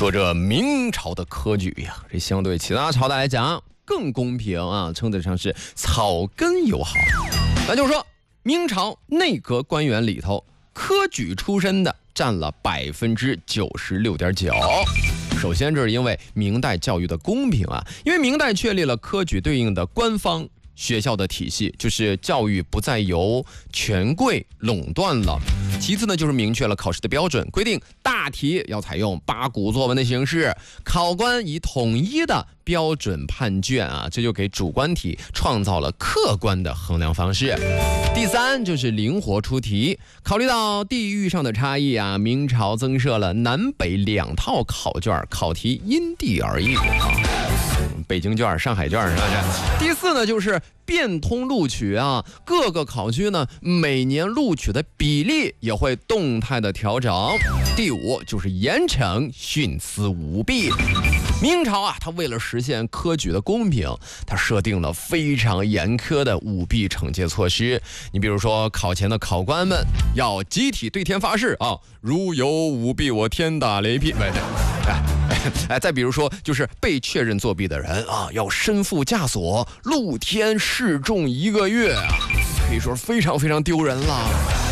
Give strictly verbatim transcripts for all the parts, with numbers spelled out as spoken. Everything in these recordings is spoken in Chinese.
说这明朝的科举呀，这相对其他朝代来讲更公平啊，称得上是草根友好。咱就说明朝内阁官员里头，科举出身的占了百分之九十六点九。首先，这是因为明代教育的公平啊，因为明代确立了科举对应的官方学校的体系，就是教育不再由权贵垄断了。其次呢，就是明确了考试的标准，规定大题要采用八股作文的形式，考官以统一的标准判卷啊，这就给主观题创造了客观的衡量方式。第三就是灵活出题，考虑到地域上的差异啊，明朝增设了南北两套考卷，考题因地而异啊。北京卷、上海卷是吧？第四呢，就是变通录取啊，各个考区呢每年录取的比例也会动态的调整。第五就是严惩徇私舞弊。明朝啊，它为了实现科举的公平，它设定了非常严苛的舞弊惩戒措施。你比如说，考前的考官们要集体对天发誓啊，如有舞弊，我天打雷劈。哎，哎，再比如说，就是被确认作弊的人啊，要身负枷锁，露天示众一个月啊，可以说非常非常丢人了。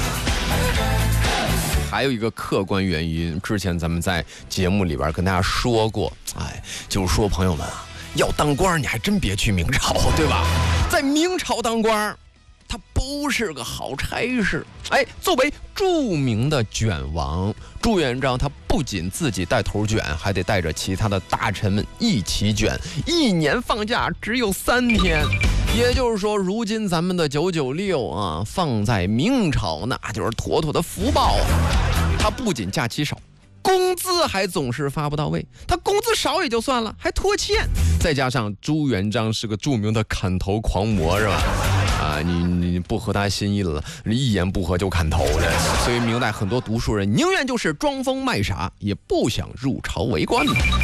还有一个客观原因，之前咱们在节目里边跟大家说过，哎，就是说朋友们啊，要当官你还真别去明朝，对吧？在明朝当官，它不是个好差事。哎，作为著名的卷王朱元璋，他不仅自己带头卷，还得带着其他的大臣们一起卷，一年放假只有三天。也就是说，如今咱们的九九六啊，放在明朝那就是妥妥的福报啊。他不仅假期少，工资还总是发不到位，他工资少也就算了，还拖欠。再加上朱元璋是个著名的砍头狂魔，是吧？啊，你你不合他心意了，一言不合就砍头了。所以明代很多读书人宁愿就是装疯卖傻，也不想入朝为官。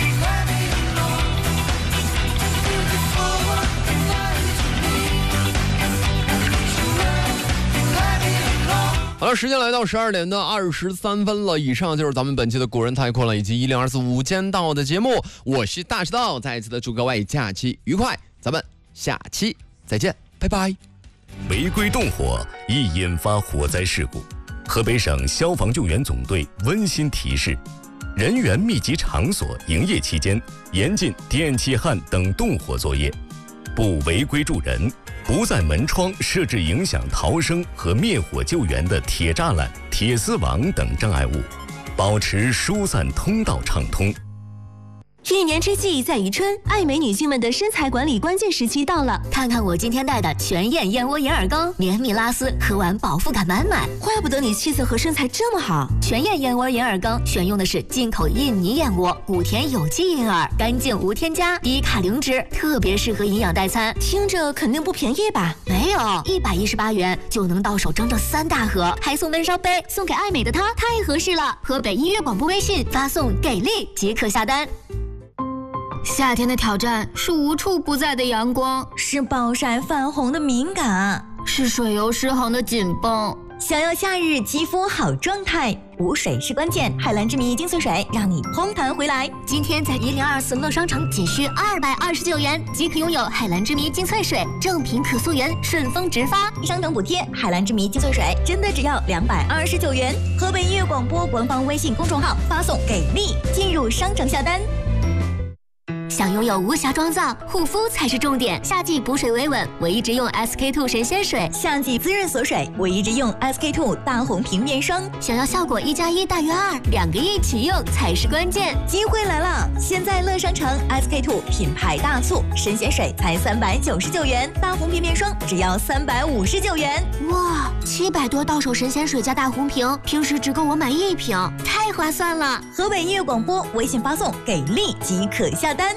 好了，时间来到十二点的二十三分了。以上就是咱们本期的古人太困了以及一零二四午间到的节目，我是大石道，再一次的祝各位假期愉快，咱们下期再见，拜拜。 违规动火易引发火灾事故，河北省消防救援总队温馨提示：人员密集场所营业期间，严禁电气焊等动火作业，不违规助人，不在门窗设置影响逃生和灭火救援的铁栅栏、铁丝网等障碍物，保持疏散通道畅通。 一年之计在于春，爱美女性们的身材管理关键时期到了。看看我今天带的全燕燕窝眼耳膏，绵密拉丝，喝完饱腹感满满。怪不得你气色和身材这么好。全燕燕窝眼耳膏选用的是进口印尼燕窝，古田有机银耳，干净无添加，低卡零脂，特别适合营养代餐。听着肯定不便宜吧？没有，一百一十八元就能到手整整三大盒，还送闷烧杯，送给爱美的她太合适了。河北音乐广播微信发送给力即可下单。夏天的挑战是无处不在的阳光， 是暴晒泛红的敏感， 是水油失衡的紧绷。 想要夏日肌肤好状态，补水是关键。海蓝之谜精粹水让你嘭弹回来。 今天在一零二四乐商城仅需二百二十九元即可拥有海蓝之谜精粹水，正品可溯源，顺丰直发， 商城补贴。海蓝之谜精粹水真的只要两百二十九元。河北音乐广播官方微信公众号发送给力，进入商城下单。 想拥有无瑕妆造，护肤才是重点。夏季补水维稳，我一直用 S K two 神仙水； 夏季滋润锁水，我一直用 S K two 大红瓶面霜。 想要效果一加一大于二，两个一起用才是关键。 机会来了！现在乐商城 S K two 品牌大促，神仙水才三百九十九元，大红瓶面霜只要三百五十九元。 哇，七百多到手神仙水加大红瓶，平时只够我买一瓶，太划算了！ 河北音乐广播微信发送给力即可下单。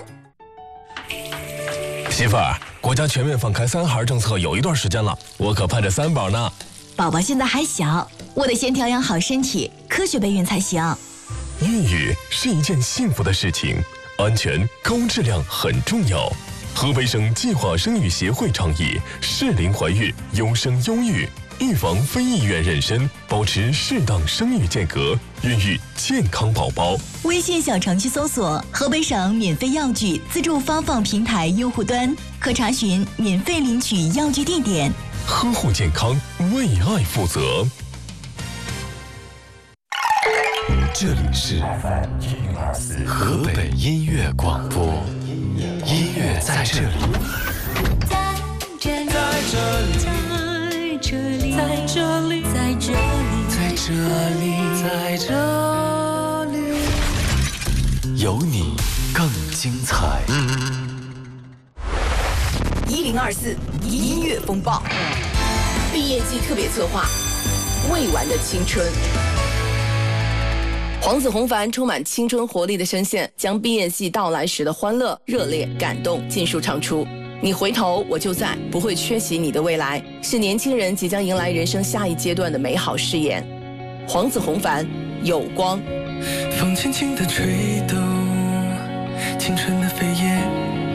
媳妇儿，国家全面放开三孩政策有一段时间了，我可盼着三宝呢。 宝宝现在还小，我得先调养好身体，科学备孕才行。 孕育是一件幸福的事情，安全高质量很重要。河北省计划生育协会倡议适龄怀孕，优生优育。 预防非意愿妊娠，保持适当生育间隔，孕育健康宝宝。 微信小程序搜索河北省免费药具自助发放平台用户端，可查询免费领取药具地点。 呵护健康，为爱负责。 这里是 F M 一零二四河北音乐广播，音乐在这里， 在这里，在这里，在这里，在这里， 在这里，在这里，有你更精彩。 一零二四音乐风暴，毕业季特别策划，未完的青春。黄子弘凡充满青春活力的声线，将毕业季到来时的欢乐、热烈、感动尽数唱出。你回头，我就在，不会缺席你的未来，是年轻人即将迎来人生下一阶段的美好誓言。黄子弘凡，有光。 风轻轻地吹动，青春的飞叶